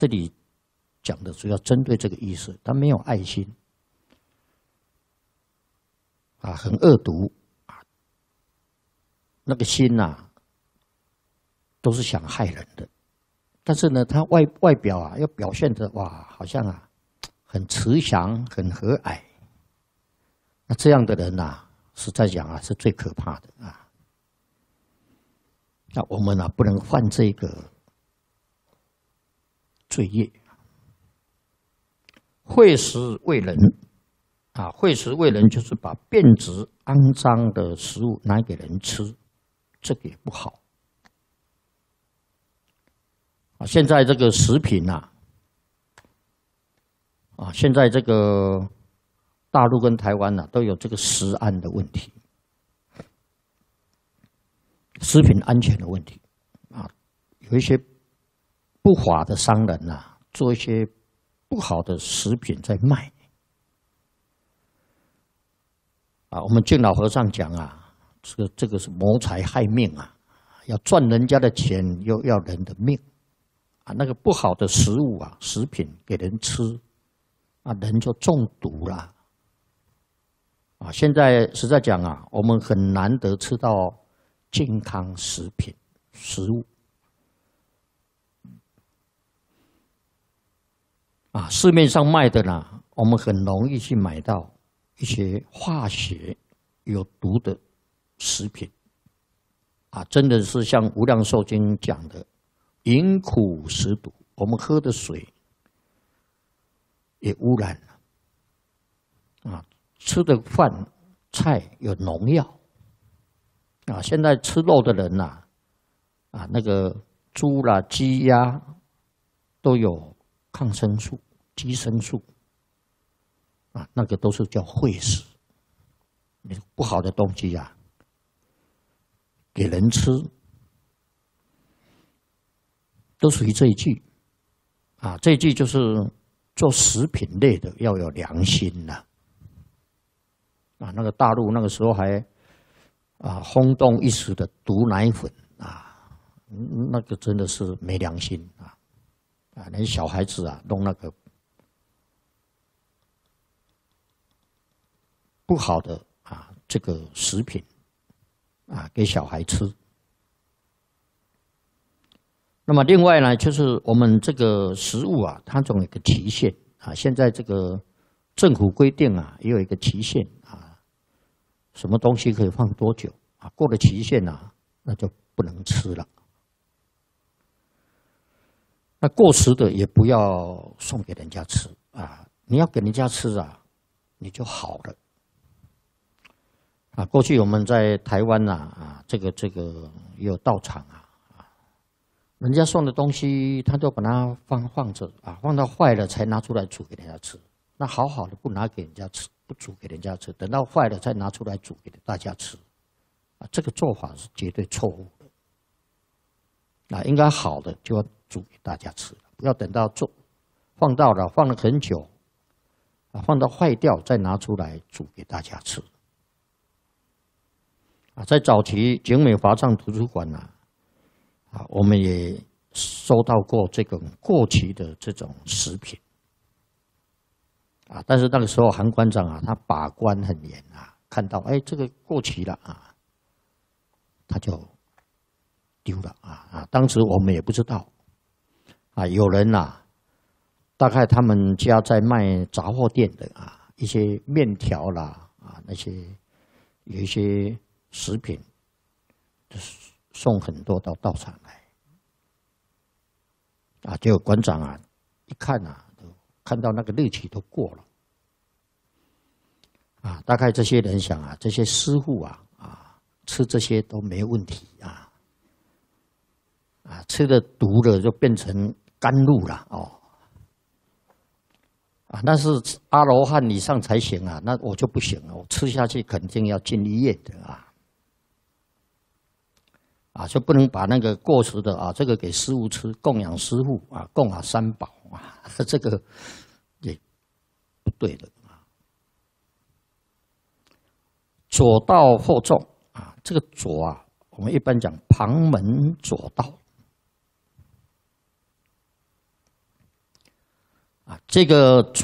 这里讲的主要针对这个意思，他没有爱心啊，很恶毒啊，那个心呐，都是想害人的。但是呢，他外表啊，要表现的哇，好像啊，很慈祥、很和蔼。那这样的人呐，实在讲啊，是最可怕的啊。那我们啊，不能犯这个罪业。惠食为人啊，惠食为人就是把变质、肮脏的食物拿给人吃，这个也不好。啊，现在这个食品啊，现在这个大陆跟台湾都有这个食安的问题，食品安全的问题啊，有一些不法的商人做一些不好的食品在卖啊。我们敬老和尚讲啊，这个是谋财害命啊，要赚人家的钱，又要人的命。啊，那个不好的食物啊，食品给人吃，啊，人就中毒了。啊，现在实在讲啊，我们很难得吃到健康食物。啊，市面上卖的呢，我们很容易去买到一些化学有毒的食品。啊，真的是像《无量寿经》讲的。饮苦食毒，我们喝的水也污染了啊！吃的饭菜有农药啊！现在吃肉的人那个猪啦、鸡鸭都有抗生素、寄生素啊，那个都是叫惠食。你不好的东西给人吃。都属于这一句啊，这一句就是做食品类的要有良心啊，那个大陆那个时候还轰动一时的毒奶粉啊，那个真的是没良心那些小孩子弄那个不好的这个食品给小孩吃。那么另外呢，就是我们这个食物它总有一个期限现在这个政府规定也有一个期限什么东西可以放多久过了期限那就不能吃了。那过时的也不要送给人家吃你要给人家吃你就好了过去我们在台湾这个也有道场人家送的东西，他都把它放着放到坏了才拿出来煮给人家吃。那好好的不拿给人家吃，不煮给人家吃，等到坏了再拿出来煮给大家吃，这个做法是绝对错误的。应该好的就要煮给大家吃，不要等到放了很久，放到坏掉再拿出来煮给大家吃。在早期景美华藏图书馆我们也收到过这种过期的这种食品但是那个时候韩馆长他把关很严看到这个过期了他就丢了当时我们也不知道有人大概他们家在卖杂货店的一些面条啦那些有一些食品送很多到道场来结果馆长一看看到那个日期都过了大概这些人想这些师傅吃这些都没问题吃的毒了就变成甘露了但是阿罗汉以上才行那我就不行了，我吃下去肯定要进医院的就不能把那个过时的这个给师父吃，供养师父供养三宝这个也不对的左道后众这个左我们一般讲旁门左道这个